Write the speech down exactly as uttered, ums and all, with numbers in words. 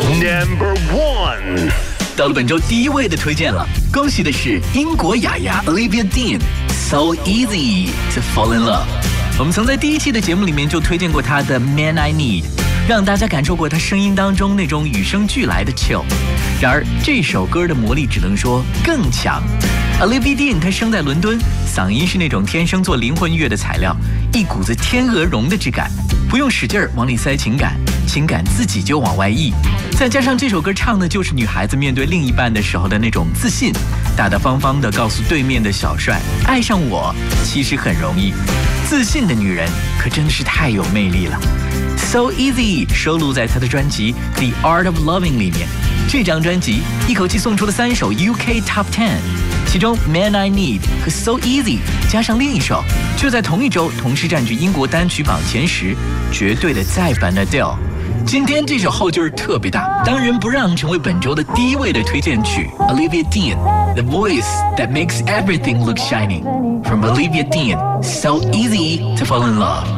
Number one， 到了本周第一位的推荐了，恭喜的是英国雅雅 Olivia Dean，So Easy to Fall in Love。我们曾在第一期的节目里面就推荐过她的 Man I Need， 让大家感受过她声音当中那种与生俱来的 chill。然而这首歌的魔力只能说更强。Olivia Dean 她生在伦敦，嗓音是那种天生做灵魂乐的材料，一股子天鹅绒的质感，不用使劲儿往里塞情感，情感自己就往外溢。再加上这首歌唱的就是女孩子面对另一半的时候的那种自信，大大方方地告诉对面的小帅，爱上我其实很容易。自信的女人可真的是太有魅力了。So Easy 收录在她的专辑 The Art of Loving 里面。这张专辑一口气送出了三首 U K Top 十，其中 Man I Need 和 So Easy 加上另一首，就在同一周同时占据英国单曲榜前十，绝对的再版 Adele。今天这首后劲儿特别大，当仁不让成为本周的第一位的推荐曲 Olivia Dean The Voice That Makes Everything Look Shining From Olivia Dean So Easy to Fall in Love。